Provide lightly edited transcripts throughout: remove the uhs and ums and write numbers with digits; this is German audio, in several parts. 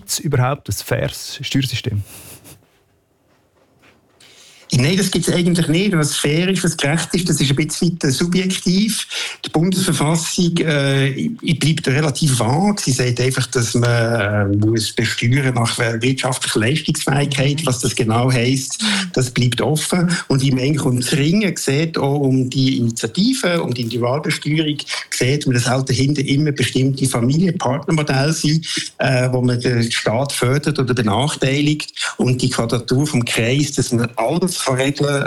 Gibt es überhaupt ein faires Steuersystem? Nein, das gibt es eigentlich nicht. Was fair ist, was gerecht ist, das ist ein bisschen subjektiv. Die Bundesverfassung bleibt relativ vage. Sie sagt einfach, dass man muss besteuern nach wirtschaftlicher Leistungsfähigkeit. Was das genau heisst, das bleibt offen. Und wie man eigentlich ums Ringen sieht, auch um die Initiative, um die Individualbesteuerung, sieht man, dass halt dahinter immer bestimmte Familienpartnermodelle sind, wo man den Staat fördert oder benachteiligt. Und die Quadratur vom Kreis, dass man alles regeln,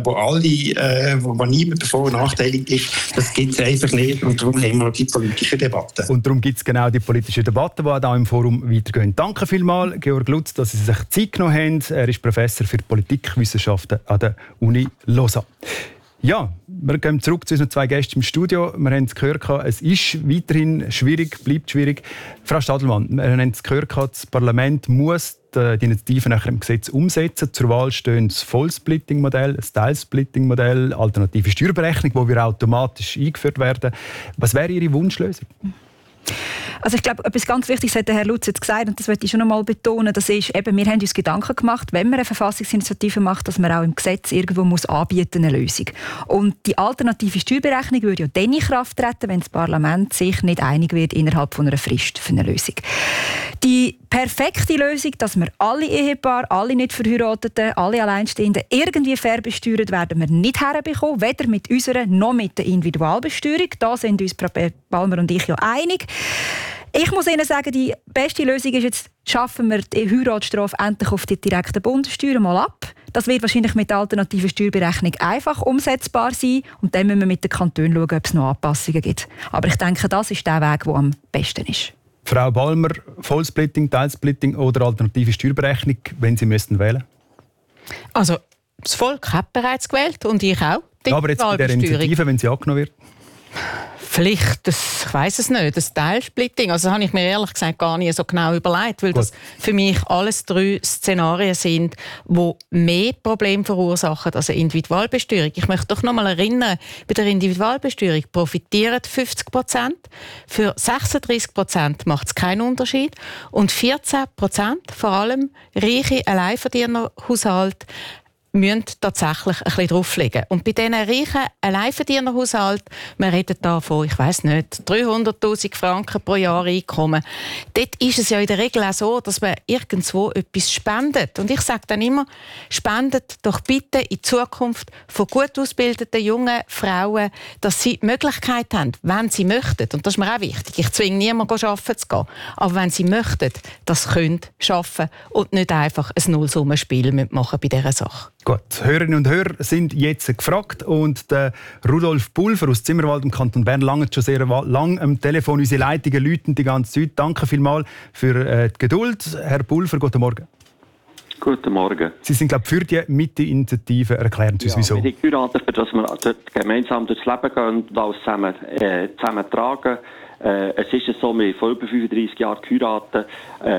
wo niemand davor nachteilig ist, das gibt es einfach nicht und darum haben wir die politische Debatte. Und darum gibt es genau die politische Debatte, die auch hier im Forum weitergehen. Danke vielmals, Georg Lutz, dass Sie sich Zeit genommen haben. Er ist Professor für Politikwissenschaften an der Uni Lausanne. Ja, wir gehen zurück zu unseren 2 Gästen im Studio. Wir haben es gehört, es ist weiterhin schwierig, bleibt schwierig. Frau Stadelmann, wir haben es gehört, das Parlament muss die Initiative nachher im Gesetz umsetzen. Zur Wahl stehen das Vollsplitting-Modell, das Teilsplitting-Modell, alternative Steuerberechnung, die wir automatisch eingeführt werden. Was wäre Ihre Wunschlösung? Also ich glaube, etwas ganz Wichtiges hat der Herr Lutz jetzt gesagt, und das möchte ich schon einmal betonen, das ist eben, wir haben uns Gedanken gemacht, wenn man eine Verfassungsinitiative macht, dass man auch im Gesetz irgendwo muss anbieten eine Lösung. Und die alternative Steuerberechnung würde ja dann in Kraft treten, wenn das Parlament sich nicht einig wird innerhalb von einer Frist für eine Lösung. Die perfekte Lösung, dass wir alle Ehepaare, alle nicht Verheirateten, alle Alleinstehenden irgendwie fair besteuert, werden wir nicht herbekommen, weder mit unserer noch mit der Individualbesteuerung. Da sind uns Frau Balmer und ich ja einig. Ich muss Ihnen sagen, die beste Lösung ist jetzt, schaffen wir die Heiratsstrafe endlich auf die direkten Bundessteuern mal ab. Das wird wahrscheinlich mit der alternativen Steuerberechnung einfach umsetzbar sein. Und dann müssen wir mit den Kantonen schauen, ob es noch Anpassungen gibt. Aber ich denke, das ist der Weg, der am besten ist. Frau Balmer, Vollsplitting, Teilsplitting oder alternative Steuerberechnung, wenn Sie müssten wählen? Also, das Volk hat bereits gewählt und ich auch. Ja, aber jetzt bei der Initiative, wenn sie angenommen wird? Vielleicht, ich weiss es nicht, das Teilsplitting. Also das habe ich mir ehrlich gesagt gar nicht so genau überlegt, weil das für mich alles 3 Szenarien sind, die mehr Probleme verursachen als eine Individualbesteuerung. Ich möchte doch noch mal erinnern, bei der Individualbesteuerung profitieren 50%, für 36% macht es keinen Unterschied und 14%, vor allem reiche Alleinverdienerhaushalte, müssen tatsächlich ein bisschen drauflegen. Und bei diesen reichen Alleinverdienerhaushalten, wir reden da von, ich weiss nicht, 300'000 Franken pro Jahr Einkommen, dort ist es ja in der Regel auch so, dass man irgendwo etwas spendet. Und ich sage dann immer, spendet doch bitte in Zukunft von gut ausgebildeten jungen Frauen, dass sie die Möglichkeit haben, wenn sie möchten, und das ist mir auch wichtig, ich zwinge niemanden, arbeiten zu gehen, aber wenn sie möchten, das können arbeiten und nicht einfach ein Nullsummenspiel machen bei dieser Sache. Gut, Hörerinnen und Hörer sind jetzt gefragt und der Rudolf Pulver aus Zimmerwald im Kanton Bern langt schon sehr lang am Telefon. Unsere Leitungen läuten die ganze Zeit. Danke vielmals für die Geduld. Herr Pulver, guten Morgen. Guten Morgen. Sie sind, glaube ich, für die Mitte-Initiative. Erklären Sie uns, wieso. Wir sind geheiratet, für dass wir gemeinsam durchs Leben gehen und alles zusammen tragen. Es ist so, wir haben vor über 35 Jahren geheiratet.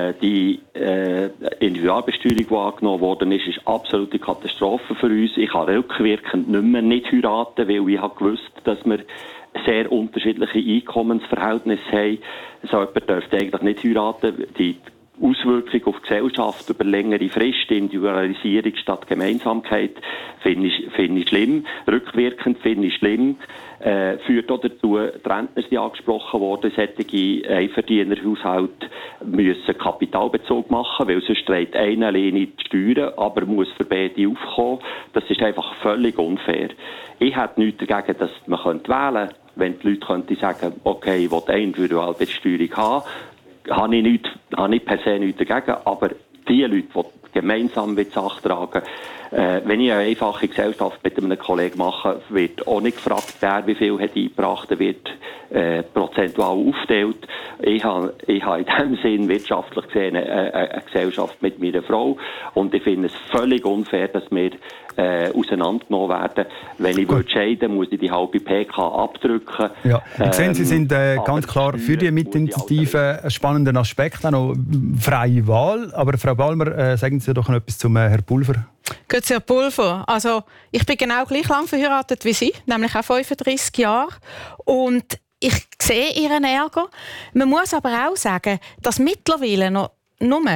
Die Individualbesteuerung, die angenommen worden ist, ist absolute Katastrophe für uns. Ich kann rückwirkend nicht heiraten, weil ich habe gewusst, dass wir sehr unterschiedliche Einkommensverhältnisse haben. So jemand dürfte eigentlich nicht heiraten. Die Auswirkung auf die Gesellschaft über längere Frist, Individualisierung statt Gemeinsamkeit, finde ich schlimm. Rückwirkend finde ich schlimm. Führt auch dazu, die Rentner sind angesprochen worden, solche Einverdienerhaushalte müssen Kapitalbezug machen, weil sonst trägt einer alleine die Steuern, aber muss für beide aufkommen. Das ist einfach völlig unfair. Ich hätte nichts dagegen, dass man wählen könnte, wenn die Leute sagen, okay, ich will eine Individualbesteuerung haben, habe ich per se nichts dagegen, aber die Leute, die gemeinsam die Sache tragen, wenn ich eine einfache Gesellschaft mit einem Kollegen mache, wird auch nicht gefragt, wer wie viel hat eingebracht, wird prozentual aufgeteilt. Ich habe in dem Sinn wirtschaftlich gesehen eine Gesellschaft mit meiner Frau und ich finde es völlig unfair, dass wir auseinandergenommen werden. Wenn ich scheiden muss ich die halbe PK abdrücken. Ja. Ich sehe, Sie sind ganz klar für die Mitinitiative. Ein spannender Aspekt, auch noch freie Wahl. Aber Frau Balmer, sagen Sie doch noch etwas zum Herrn Pulver. Grüezi, Herr Pulver. Also, ich bin genau gleich lang verheiratet wie Sie, nämlich auch 35 Jahre. Und ich sehe Ihren Ärger. Man muss aber auch sagen, dass mittlerweile noch nur